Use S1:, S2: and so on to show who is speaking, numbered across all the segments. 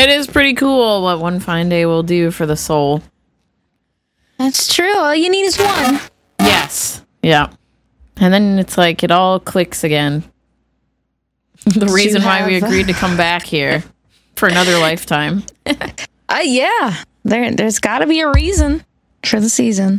S1: It is pretty cool what one fine day will do for the soul.
S2: That's true. All you need is one.
S1: Yes. Yeah. And then it's like it all clicks again. The reason why we agreed to come back here for another lifetime.
S2: Yeah. There's got to be a reason for the season.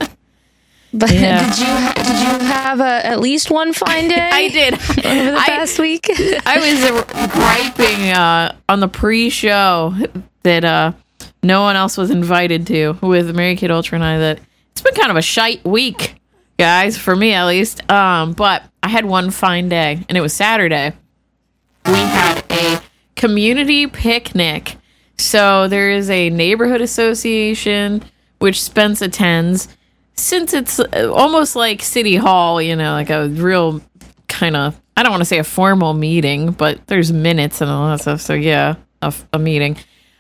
S2: But
S1: Yeah.
S2: did you have at least one fine day?
S1: I did.
S2: Over the past week?
S1: I was griping on the pre-show that no one else was invited to with Mary Kate Ultra and I, that it's been kind of a shite week, guys, for me at least. But I had one fine day, and it was Saturday. We had a community picnic. So there is a neighborhood association, which Spence attends. Since it's almost like City Hall, you know, like a real kind of, I don't want to say a formal meeting, but there's minutes and all that stuff. So yeah, a meeting.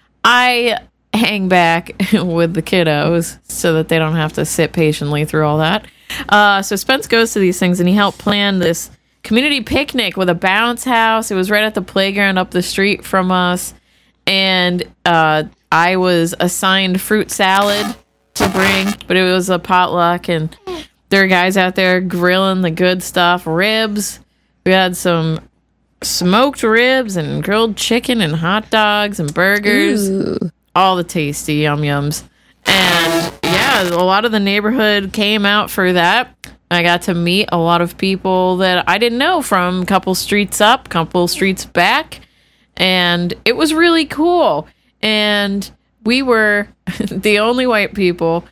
S1: I hang back with the kiddos so that they don't have to sit patiently through all that. So Spence goes to these things, and he helped plan this community picnic with a bounce house. It was right at the playground up the street from us. And I was assigned fruit salad to bring, but it was a potluck, and there are guys out there grilling the good stuff. Ribs. We had some smoked ribs and grilled chicken and hot dogs and burgers.
S2: Ooh.
S1: All the tasty yum-yums. And yeah, a lot of the neighborhood came out for that. I got to meet a lot of people that I didn't know from a couple streets up, couple streets back. And it was really cool. And we were the only white people.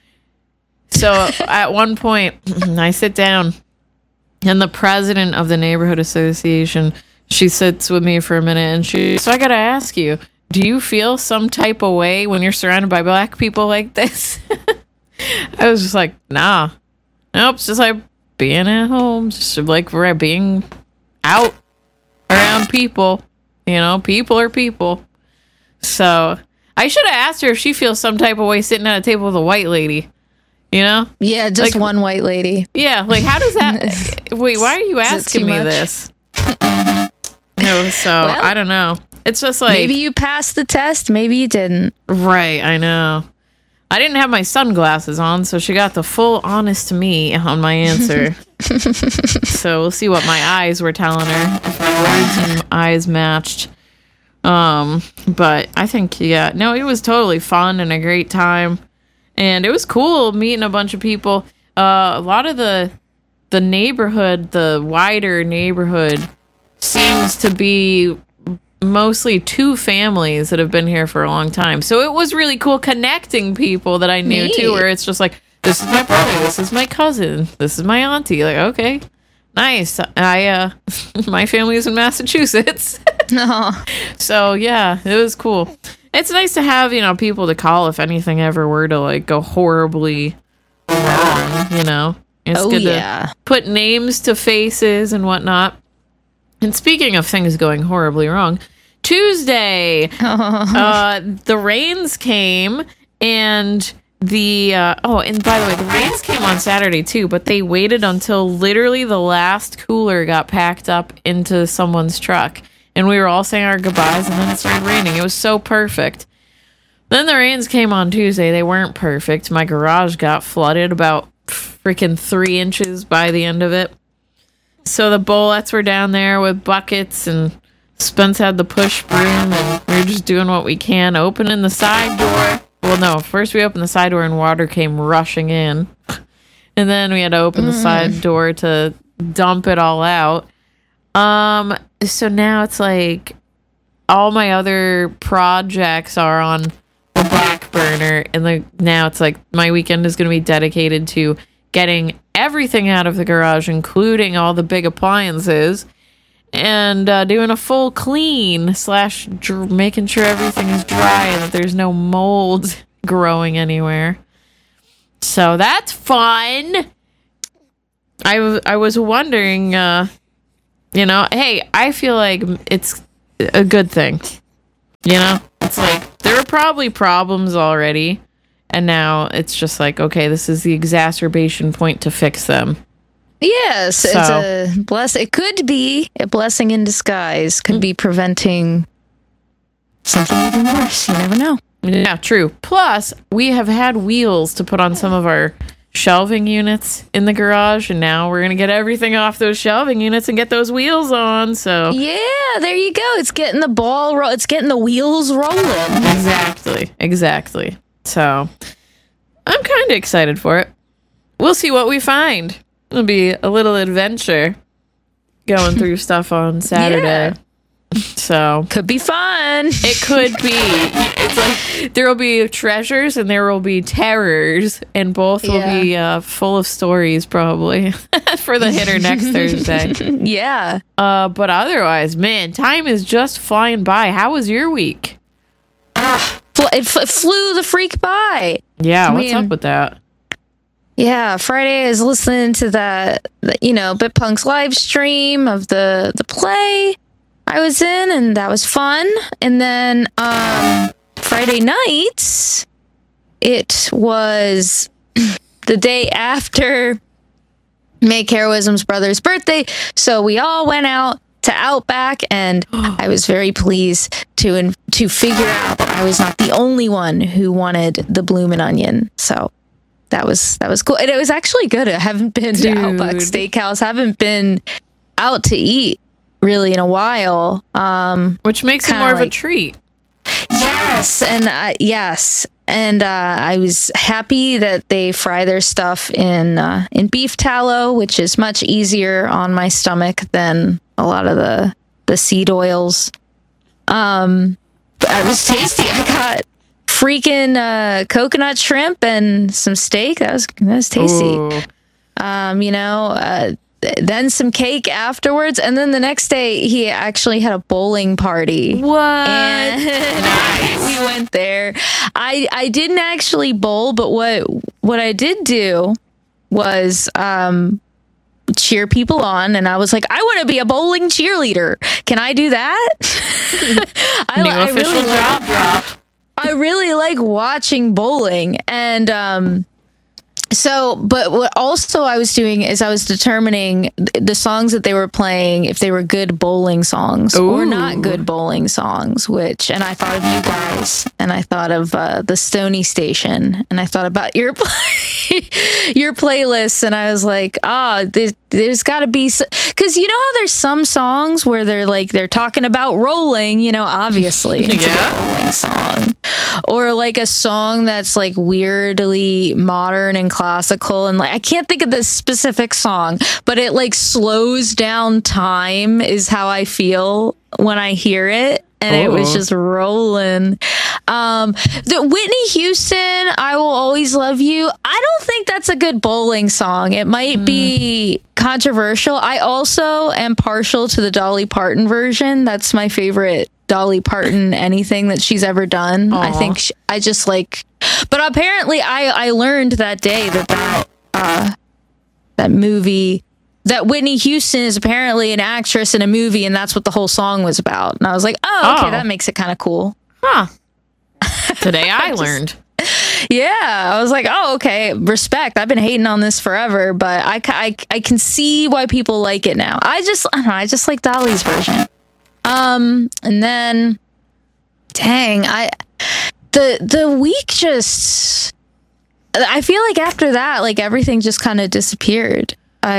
S1: So at one point, I sit down, and the president of the neighborhood association, she sits with me for a minute, and so I got to ask you, do you feel some type of way when you're surrounded by black people like this? I was just like, nah. Nope, it's just like being at home, just like we're being out around people. You know, people are people. So I should have asked her if she feels some type of way sitting at a table with a white lady. You know?
S2: Yeah, just
S1: like,
S2: one white lady.
S1: Yeah, like how does that... Wait, why are you asking me this? No, so well, I don't know. It's just like...
S2: Maybe you passed the test, maybe you didn't.
S1: Right, I know. I didn't have my sunglasses on, so she got the full honest me on my answer. So we'll see what my eyes were telling her. If my words and eyes matched. But I think, yeah. No, it was totally fun and a great time. And it was cool meeting a bunch of people. A lot of the neighborhood, the wider neighborhood, seems to be mostly two families that have been here for a long time. So it was really cool connecting people that I knew too, where it's just like, this is my brother, this is my cousin, this is my auntie. Like, okay, nice. My family's in Massachusetts.
S2: No.
S1: So yeah, it was cool. It's nice to have, you know, people to call if anything ever were to like go horribly wrong, you know. It's good to put names to faces and whatnot. And speaking of things going horribly wrong, Tuesday, the rains came, and and by the way, the rains came on Saturday too, but they waited until literally the last cooler got packed up into someone's truck. And we were all saying our goodbyes, and then it started raining. It was so perfect. Then the rains came on Tuesday. They weren't perfect. My garage got flooded about freaking 3 inches by the end of it. So the Bolettes were down there with buckets, and Spence had the push broom, and we were just doing what we can, opening the side door. Well, no, first we opened the side door, and water came rushing in. And then we had to open the side door to dump it all out. So now it's like all my other projects are on the back burner, and now it's like my weekend is going to be dedicated to getting everything out of the garage, including all the big appliances, and doing a full clean / making sure everything is dry and that there's no mold growing anywhere. So that's fun. I was wondering, you know, hey, I feel like it's a good thing. You know, it's like there were probably problems already, and now it's just like, okay, this is the exacerbation point to fix them.
S2: Yes, so, it's it could be a blessing in disguise. Could be preventing something even worse. You never know.
S1: Yeah, true. Plus, we have had wheels to put on some of our shelving units in the garage, and now we're gonna get everything off those shelving units and get those wheels on. So
S2: yeah, there you go. It's getting the ball it's getting the wheels rolling.
S1: Exactly. So I'm kind of excited for it. We'll see what we find. It'll be a little adventure going through stuff on Saturday. So
S2: could be fun.
S1: It could be. It's like there will be treasures and there will be terrors, and both will be full of stories probably for the hitter next Thursday.
S2: Yeah.
S1: But otherwise, man, time is just flying by. How was your week?
S2: It flew the freak by.
S1: Yeah, what's up with that?
S2: Yeah, Friday I was listening to that, BitPunk's live stream of the play I was in, and that was fun. And then Friday night, it was the day after Make Heroism's brother's birthday, so we all went out to Outback, and I was very pleased to figure out that I was not the only one who wanted the Bloomin' Onion. So that was cool, and it was actually good. I haven't been to Outback Steakhouse, haven't been out to eat really in a while,
S1: which makes it more of a treat.
S2: Yes, and I was happy that they fry their stuff in beef tallow, which is much easier on my stomach than a lot of the seed oils. It was tasty. I got freaking coconut shrimp and some steak. That was tasty.
S1: Ooh.
S2: Then some cake afterwards, and then the next day he actually had a bowling party.
S1: What?
S2: Nice. We went there. I didn't actually bowl, but what I did do was cheer people on, and I was like, I want to be a bowling cheerleader. Can I do that? I really like watching bowling, and but what also I was doing is I was determining the songs that they were playing, if they were good bowling songs or not good bowling songs, and I thought of you guys, and I thought of the Stony Station, and I thought about your playlist, and I was like, there's got to be, because you know how there's some songs where they're talking about rolling, obviously.
S1: Yeah.
S2: Rolling song. Or like a song that's like weirdly modern and classical, and like I can't think of this specific song, but it like slows down time is how I feel when I hear it. And it was just rolling. The Whitney Houston, I Will Always Love You. I don't think that's a good bowling song. It might be controversial. I also am partial to the Dolly Parton version. That's my favorite Dolly Parton anything that she's ever done. Aww. I think I just like, but apparently I learned that day that movie, that Whitney Houston is apparently an actress in a movie, and that's what the whole song was about. And I was like, okay, that makes it kind of cool.
S1: Huh. Today I learned.
S2: Yeah, I was like, okay, respect. I've been hating on this forever, but I can see why people like it now. I don't know, I just like Dolly's version. And then, dang, the week just, I feel like after that, like everything just kind of disappeared.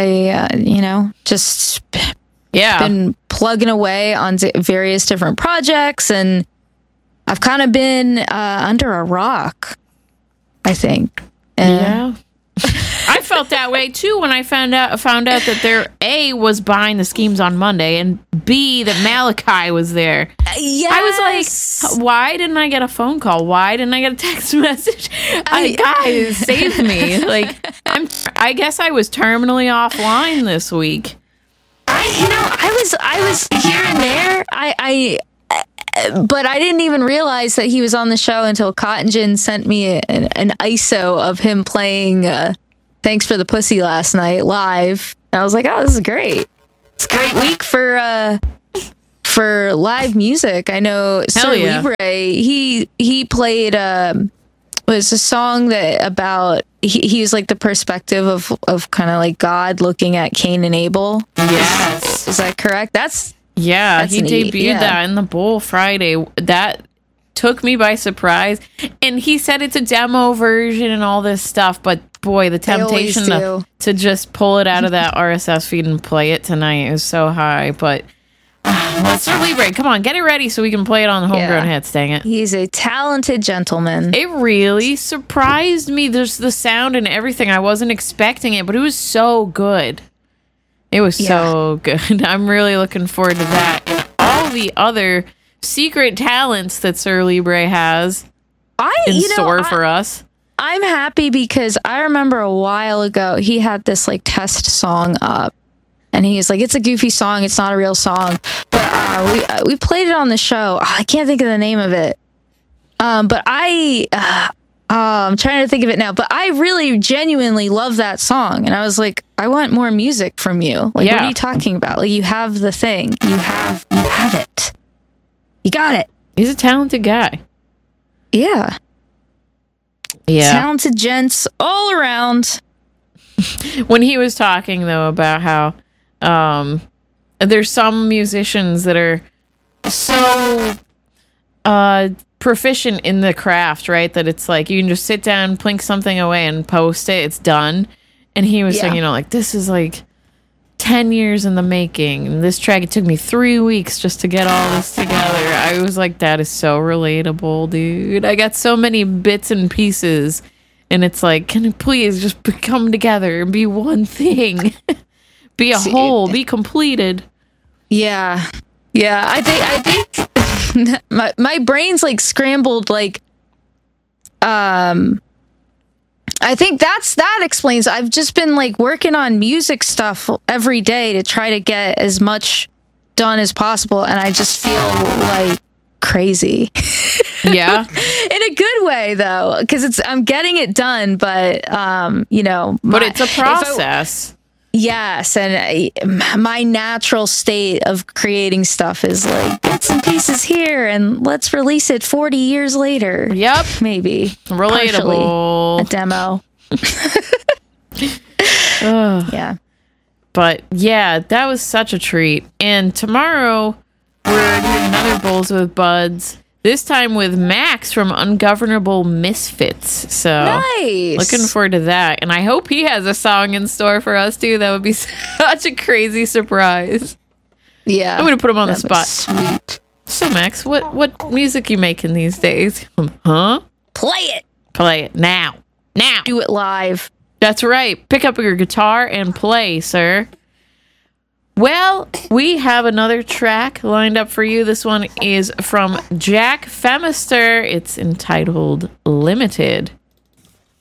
S2: Just been plugging away on various different projects, and I've kind of been under a rock, I think.
S1: Yeah. I felt that way too when I found out that their A was behind the schemes on Monday, and B that Malachi was there.
S2: Yes.
S1: I was like, why didn't I get a phone call? Why didn't I get a text message? Guys, save me! Like, I guess I was terminally offline this week.
S2: I was here and there. But I didn't even realize that he was on the show until Cotton Gin sent me an ISO of him playing Thanks for the Pussy last night live. And I was like, this is great. It's a great week for live music. I know Sir Libre, he played was a song that about he was like the perspective of kind of like God looking at Cain and Abel.
S1: Yes.
S2: Is that correct? That's
S1: he debuted that in the Bowl Friday. That took me by surprise. And he said it's a demo version and all this stuff, but boy, the temptation to just pull it out of that RSS feed and play it tonight is so high. But Sir Libre, come on, get it ready so we can play it on the Homegrown Hits, dang it.
S2: He's a talented gentleman.
S1: It really surprised me. There's the sound and everything. I wasn't expecting it, but it was so good. It was so good. I'm really looking forward to that. And all the other secret talents that Sir Libre has in store for us.
S2: I'm happy because I remember a while ago he had this like test song up, and he's like, "It's a goofy song. It's not a real song." But we played it on the show. I can't think of the name of it. But I'm trying to think of it now. But I really genuinely love that song, and I was like, I want more music from you. Like, what are you talking about? Like, you have the thing. You have it. You got it.
S1: He's a talented guy.
S2: Yeah. Talented gents all around.
S1: When he was talking, though, about how there's some musicians that are so proficient in the craft, right? That it's like you can just sit down, plink something away, and post it. It's done. And he was saying, like, this is like 10 years in the making. And this track, it took me 3 weeks just to get all this together. I was like, that is so relatable, dude. I got so many bits and pieces. And it's like, can it please just come together and be one thing? Be a whole, be completed.
S2: Yeah. Yeah. I think my brain's like scrambled, like, I think that explains. I've just been like working on music stuff every day to try to get as much done as possible, and I just feel like crazy.
S1: Yeah,
S2: in a good way though, because I'm getting it done, but
S1: but it's a process.
S2: Yes, and my natural state of creating stuff is like bits and pieces here, and let's release it 40 years later.
S1: Yep,
S2: maybe
S1: relatable.
S2: A demo. Yeah,
S1: but yeah, that was such a treat. And tomorrow we're doing another Bowls with Buds. This time with Max from Ungovernable Misfits. So
S2: nice.
S1: Looking forward to that. And I hope he has a song in store for us too. That would be such a crazy surprise.
S2: Yeah.
S1: I'm going to put him on the spot.
S2: Sweet.
S1: So Max, what music you making these days? Huh?
S2: Play it.
S1: Play it now. Now.
S2: Do it live.
S1: That's right. Pick up your guitar and play, sir. Well, we have another track lined up for you. This one is from Jack Femister. It's entitled Limited.